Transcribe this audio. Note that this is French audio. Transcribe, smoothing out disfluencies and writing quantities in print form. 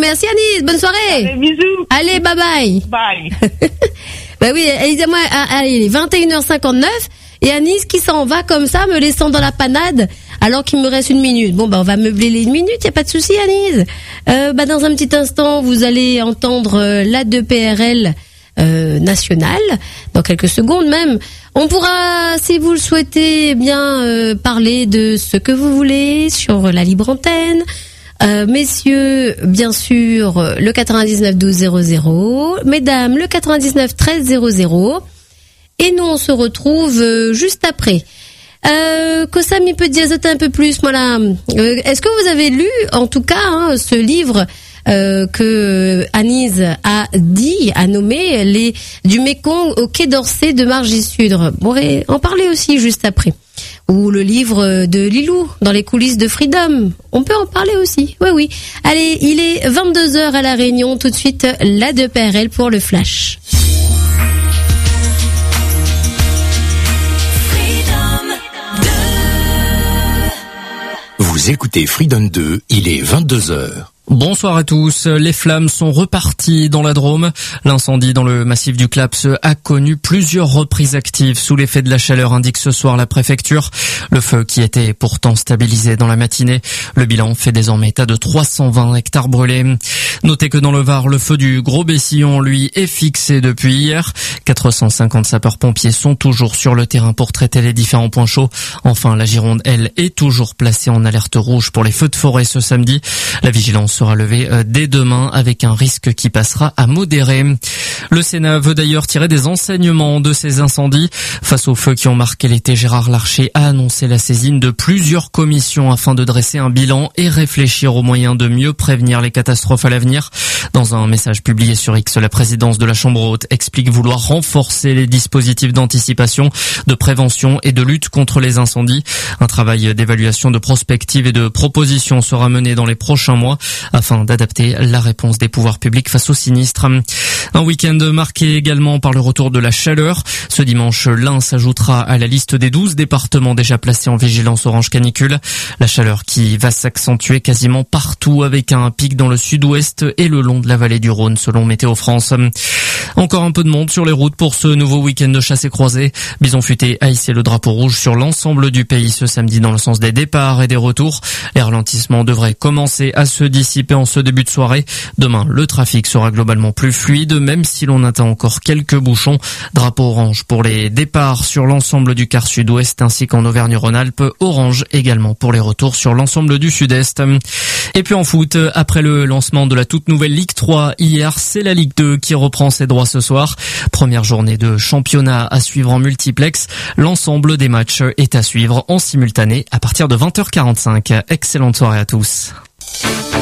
Merci Anis, bonne soirée. Allez, bisous. Allez, bye bye. Bye. Bah oui, évidemment, allez, il est 21h59 et Anis qui s'en va comme ça, me laissant dans la panade alors qu'il me reste 1 minute. Bon, bah on va meubler les 1 minute, y a pas de souci Anis. Dans un petit instant, vous allez entendre l'A2PRL nationale, dans quelques secondes même. On pourra, si vous le souhaitez, bien parler de ce que vous voulez sur la libre antenne. Messieurs, bien sûr, le 99 12 00. Mesdames, le 99 13 00. Et nous, on se retrouve juste après. Kossam, il peut diazoter un peu plus, voilà. Est-ce que vous avez lu, en tout cas, ce livre que Anis a nommé du Mékong au Quai d'Orsay de Margissudre? On pourrait en parler aussi juste après. Ou le livre de Lilou, Dans les coulisses de Freedom. On peut en parler aussi. Oui. Allez, il est 22h à La Réunion. Tout de suite, l'A2PRL pour le Flash. Vous écoutez Freedom 2, il est 22h. Bonsoir à tous. Les flammes sont reparties dans la Drôme. L'incendie dans le massif du Claps a connu plusieurs reprises actives sous l'effet de la chaleur, indique ce soir la préfecture. Le feu qui était pourtant stabilisé dans la matinée. Le bilan fait désormais état de 320 hectares brûlés. Notez que dans le Var, le feu du Gros Bessillon, lui, est fixé depuis hier. 450 sapeurs-pompiers sont toujours sur le terrain pour traiter les différents points chauds. Enfin, la Gironde, elle, est toujours placée en alerte rouge pour les feux de forêt ce samedi. La vigilance sera levée dès demain avec un risque qui passera à modéré. Le Sénat veut d'ailleurs tirer des enseignements de ces incendies. Face aux feux qui ont marqué l'été, Gérard Larcher a annoncé la saisine de plusieurs commissions afin de dresser un bilan et réfléchir aux moyens de mieux prévenir les catastrophes à l'avenir. Dans un message publié sur X, la présidence de la Chambre haute explique vouloir renforcer les dispositifs d'anticipation, de prévention et de lutte contre les incendies. Un travail d'évaluation, de prospective et de proposition sera mené dans les prochains mois afin d'adapter la réponse des pouvoirs publics face aux sinistres. Un week-end marqué également par le retour de la chaleur. Ce dimanche, l'Ain s'ajoutera à la liste des 12 départements déjà placés en vigilance orange canicule. La chaleur qui va s'accentuer quasiment partout avec un pic dans le sud-ouest et le long de la vallée du Rhône selon Météo France. Encore un peu de monde sur les routes pour ce nouveau week-end de chasse et croisée. Bison Futé a hissé le drapeau rouge sur l'ensemble du pays ce samedi dans le sens des départs et des retours. Les ralentissements devraient commencer à se dissiper en ce début de soirée. Demain, le trafic sera globalement plus fluide, même si l'on atteint encore quelques bouchons. Drapeau orange pour les départs sur l'ensemble du quart sud-ouest ainsi qu'en Auvergne-Rhône-Alpes. Orange également pour les retours sur l'ensemble du sud-est. Et puis en foot, après le lancement de la toute nouvelle Ligue 3 hier, c'est la Ligue 2 qui reprend ses droits ce soir. Première journée de championnat à suivre en multiplex. L'ensemble des matchs est à suivre en simultané à partir de 20h45. Excellente soirée à tous.